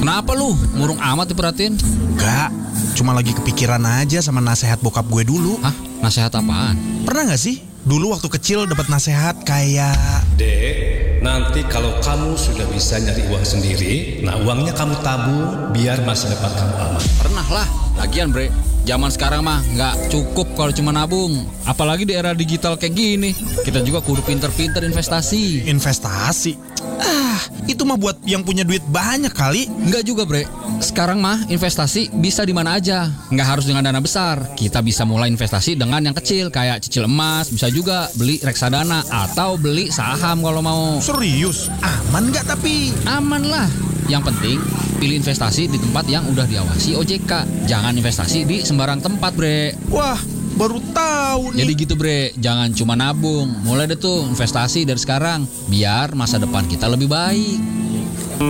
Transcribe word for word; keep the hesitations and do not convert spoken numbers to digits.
Kenapa lu? Murung amat diperhatiin. Enggak, cuma lagi kepikiran aja sama nasihat bokap gue dulu. Hah? Nasihat apaan? Pernah gak sih dulu waktu kecil dapat nasihat kayak, Dek, nanti kalau kamu sudah bisa nyari uang sendiri, nah uangnya kamu tabung biar masa depan kamu aman. Pernah lah. Lagian bre, zaman sekarang mah nggak cukup kalau cuma nabung. Apalagi di era digital kayak gini. Kita juga kudu pinter-pinter investasi. investasi? Ah, itu mah buat yang punya duit banyak kali. Enggak juga bre. Sekarang mah investasi bisa di mana aja. Nggak harus dengan dana besar. Kita bisa mulai investasi dengan yang kecil, kayak cicil emas. Bisa juga beli reksadana atau beli saham kalau mau. Serius? Aman gak tapi? Aman lah. Yang penting pilih investasi di tempat yang udah diawasi O J K. Jangan investasi di sembarang tempat bre. Wah, baru tahu nih. Jadi gitu bre, jangan cuma nabung. Mulai deh tuh investasi dari sekarang, biar masa depan kita lebih baik.